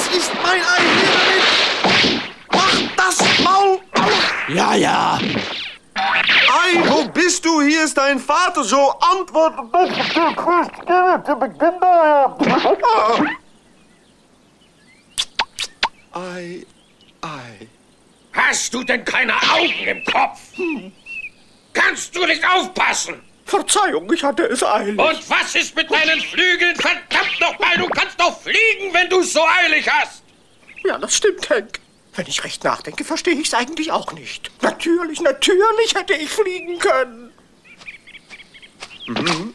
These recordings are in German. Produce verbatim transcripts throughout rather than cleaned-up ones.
Das ist mein Ei. Hier damit. Mach das Maul auf. Ja, ja. Ei, wo bist du? Hier ist dein Vater. So antworte doch. Ei, Ei. Hast du denn keine Augen im Kopf? Hm. Kannst du nicht aufpassen? Verzeihung, ich hatte es eilig. Und was ist mit deinen Flügeln? Verdammt nochmal, du kannst doch fliegen, wenn du es so eilig hast. Ja, das stimmt, Hank. Wenn ich recht nachdenke, verstehe ich es eigentlich auch nicht. Natürlich, natürlich hätte ich fliegen können. Mhm.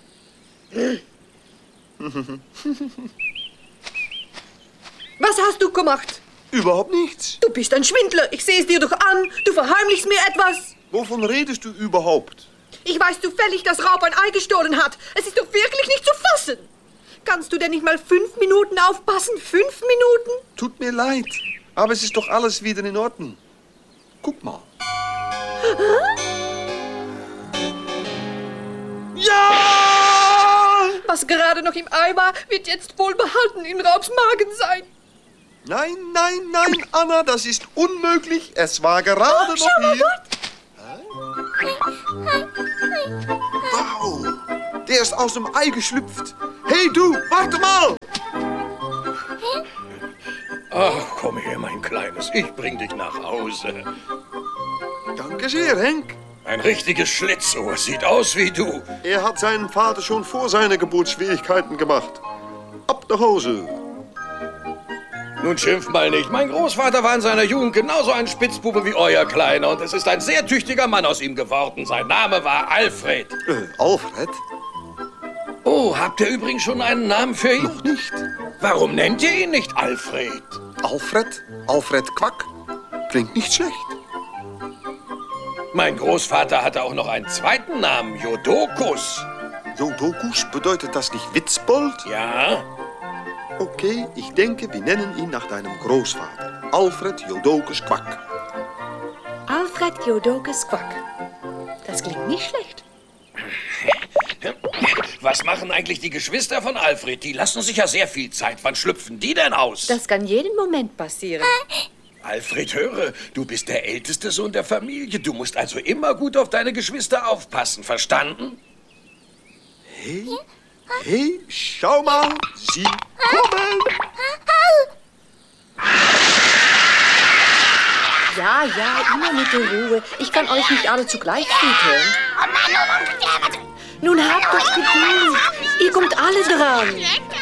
Was hast du gemacht? Überhaupt nichts. Du bist ein Schwindler. Ich sehe es dir doch an. Du verheimlichst mir etwas. Wovon redest du überhaupt? Ich weiß zufällig, dass Raub ein Ei gestohlen hat. Es ist doch wirklich nicht zu fassen. Kannst du denn nicht mal fünf Minuten aufpassen? Fünf Minuten? Tut mir leid, aber es ist doch alles wieder in Ordnung. Guck mal. Ja! Was gerade noch im Ei war, wird jetzt wohl behalten in Raubs Magen sein. Nein, nein, nein, Anna, das ist unmöglich. Es war gerade oh, noch schau mal hier. dort. Wow, der ist aus dem Ei geschlüpft. Hey du, warte mal. Ach, komm her, mein Kleines. Ich bring dich nach Hause. Danke sehr, Henk. Ein richtiges Schlitzohr. Sieht aus wie du. Er hat seinen Vater schon vor seiner Geburt Schwierigkeiten gemacht. Ab nach Hause. Nun schimpf mal nicht. Mein Großvater war in seiner Jugend genauso ein Spitzbube wie euer Kleiner. Und es ist ein sehr tüchtiger Mann aus ihm geworden. Sein Name war Alfred. Äh, Alfred? Oh, habt ihr übrigens schon einen Namen für ihn? Noch nicht. Warum nennt ihr ihn nicht Alfred? Alfred? Alfred Quack? Klingt nicht schlecht. Mein Großvater hatte auch noch einen zweiten Namen, Jodokus. Jodokus, bedeutet das nicht Witzbold? Ja. Okay, ich denke, wir nennen ihn nach deinem Großvater. Alfred Jodokus Quack. Alfred Jodokus Quack. Das klingt nicht schlecht. Was machen eigentlich die Geschwister von Alfred? Die lassen sich ja sehr viel Zeit. Wann schlüpfen die denn aus? Das kann jeden Moment passieren. Alfred, höre, du bist der älteste Sohn der Familie. Du musst also immer gut auf deine Geschwister aufpassen, verstanden? Hey, hey, schau mal, sie kommen. Ja, ja, immer mit der Ruhe. Ich kann euch nicht alle zugleich füttern. Nun habt doch Geduld. Ihr kommt alle dran.